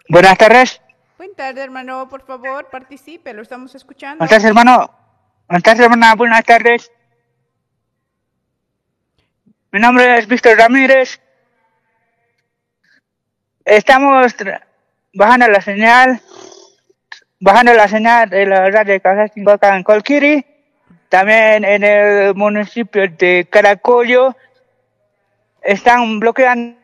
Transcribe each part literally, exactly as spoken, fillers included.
Buenas tardes. Buenas tardes, hermano. Por favor, participe. Lo estamos escuchando. Buenas tardes, hermano. Buenas tardes, hermana. Buenas tardes. Mi nombre es Víctor Ramírez. Estamos bajando la señal, bajando la señal de la radio Cajacincoca en Colquiri, también en el municipio de Caracollo. Están bloqueando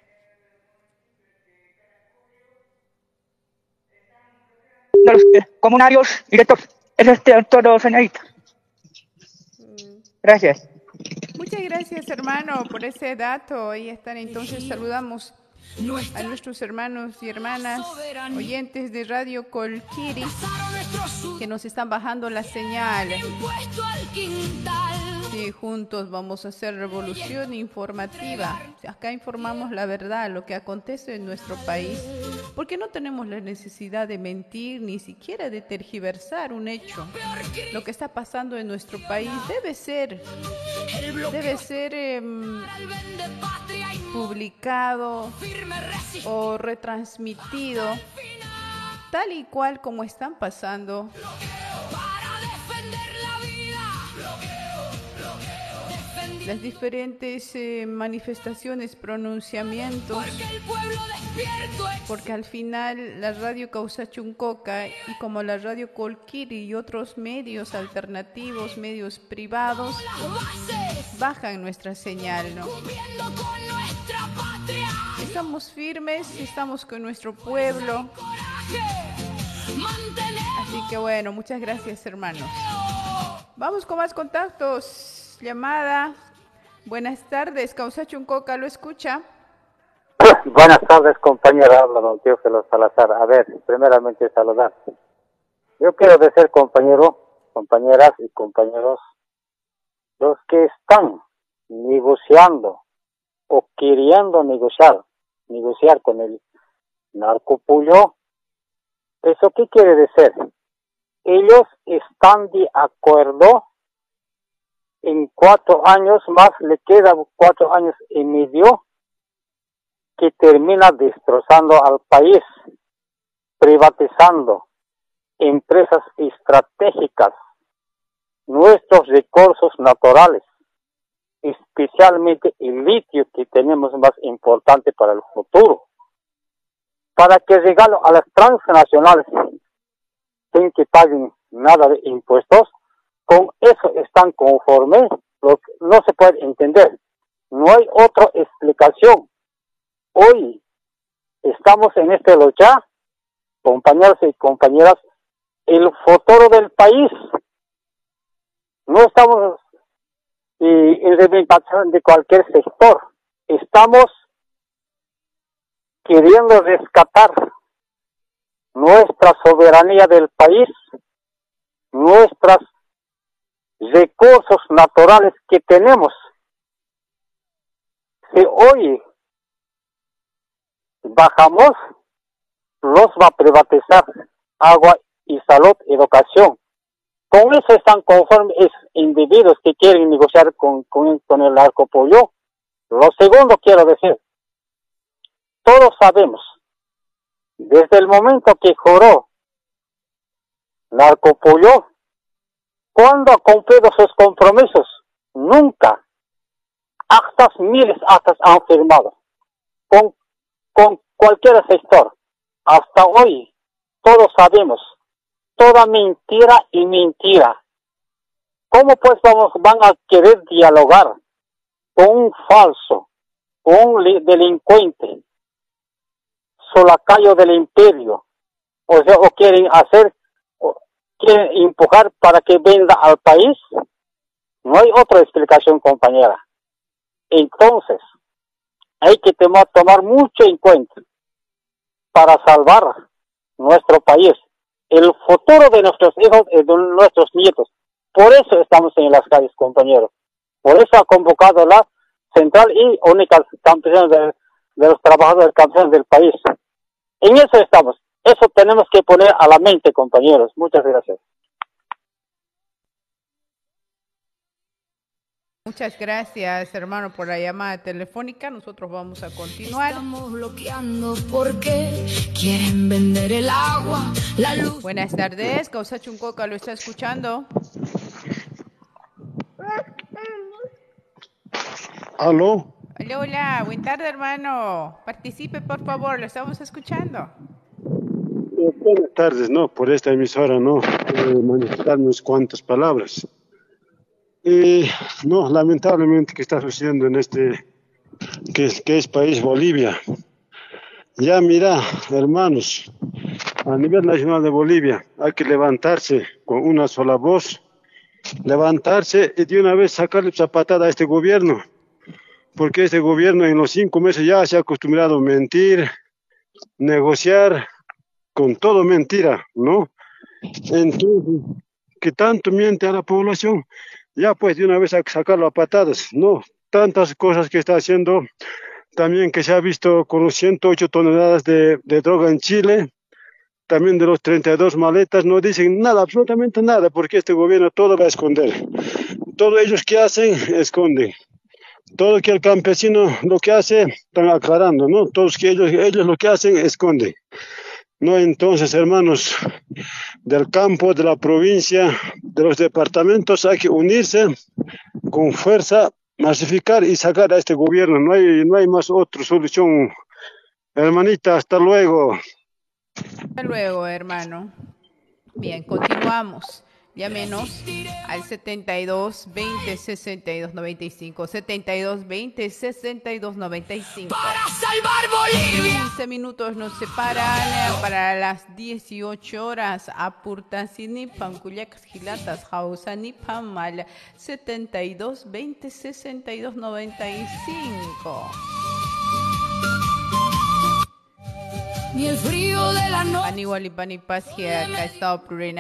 los comunarios y de todo. Eso es todo, señorita. Gracias. Muchas gracias, hermano, por ese dato. Ahí están, entonces saludamos a nuestros hermanos y hermanas oyentes de Radio Colquiri que nos están bajando la señal. Sí, juntos vamos a hacer revolución informativa. Acá informamos la verdad, lo que acontece en nuestro país, porque no tenemos la necesidad de mentir, ni siquiera de tergiversar un hecho. Lo que está pasando en nuestro país debe ser, debe ser eh, publicado o retransmitido tal y cual como están pasando. Las diferentes eh, manifestaciones, pronunciamientos, porque al final la radio Causachuncoca y como la radio Colquiri y otros medios alternativos, medios privados, bajan nuestra señal, ¿no? Estamos firmes, estamos con nuestro pueblo. Así que bueno, muchas gracias, hermanos. Vamos con más contactos. Llamada. Buenas tardes, Causachuncoca, ¿lo escucha? Buenas tardes, compañera, habla don Teófilo Salazar. A ver, primeramente saludar. Yo quiero decir, compañero, compañeras y compañeros, los que están negociando o queriendo negociar, negociar con el narcopullo, ¿eso qué quiere decir? Ellos están de acuerdo. En cuatro años más, le quedan cuatro años y medio, que termina destrozando al país, privatizando empresas estratégicas, nuestros recursos naturales, especialmente el litio que tenemos más importante para el futuro, para que regalo a las transnacionales sin que paguen nada de impuestos. Con eso están conformes, lo que no se puede entender. No hay otra explicación. Hoy estamos en esta lucha, compañeros y compañeras, el futuro del país. No estamos eh, en reivindicación de cualquier sector. Estamos queriendo rescatar nuestra soberanía del país, nuestras recursos naturales que tenemos. Si hoy bajamos, los va a privatizar agua y salud, educación. Con eso están conformes individuos que quieren negociar con, con, con el narcopollo. Lo segundo quiero decir, todos sabemos, desde el momento que juró narcopollo, ¿cuándo ha cumplido sus compromisos? Nunca. Actas, miles de actas han firmado. Con, con cualquier sector. Hasta hoy, todos sabemos. Toda mentira y mentira. ¿Cómo pues vamos, van a querer dialogar con un falso, con un delincuente, solacayo del imperio? O sea, o quieren hacer... quieren empujar para que venda al país. No hay otra explicación, compañera. Entonces, hay que tomar, tomar mucho en cuenta para salvar nuestro país, el futuro de nuestros hijos y de nuestros nietos. Por eso estamos en las calles, compañeros. Por eso ha convocado la central y única campesina de, de los trabajadores campesinos del país. En eso estamos. Eso tenemos que poner a la mente, compañeros. Muchas gracias. Muchas gracias, hermano, por la llamada telefónica. Nosotros vamos a continuar. Estamos bloqueando porque quieren vender el agua, la luz. Buenas tardes, Causa Chuncoca lo está escuchando. ¿Aló? Hola, hola, buenas tardes, hermano. Participe, por favor, lo estamos escuchando. Buenas tardes, no, por esta emisora, no, eh, manifestar unas cuantas palabras. Eh, no, lamentablemente, que está sucediendo en este, que, que es país Bolivia. Ya mira, hermanos, a nivel nacional de Bolivia hay que levantarse con una sola voz, levantarse y de una vez sacarle zapatada a este gobierno, porque este gobierno en los cinco meses ya se ha acostumbrado a mentir, negociar, con todo mentira, ¿no? Entonces, que tanto miente a la población, ya pues de una vez a sacarlo a patadas, ¿no? Tantas cosas que está haciendo, también que se ha visto con los ciento ocho toneladas de, de droga en Chile, también de los treinta y dos maletas, no dicen nada, absolutamente nada, porque este gobierno todo va a esconder. Todo ellos que hacen, esconden. Todo que el campesino lo que hace, están aclarando, ¿no? Todos que ellos, ellos lo que hacen, esconden. No, entonces, hermanos, del campo, de la provincia, de los departamentos, hay que unirse con fuerza, masificar y sacar a este gobierno. No hay, no hay más otra solución. Hermanita, hasta luego. Hasta luego, hermano. Bien, continuamos. Llámenos al setenta y dos, veinte, sesenta y dos, noventa y cinco. setenta y dos, veinte, sesenta y dos, noventa y cinco. Para salvar Bolivia. quince minutos nos separan para las dieciocho horas. Apurtasinipan, Culiacas, Gilatas, Jausanipan, al setenta y dos, veinte, sesenta y dos, noventa y cinco. Ni el frío de la noche. Aníbal y Panipaz, que acá está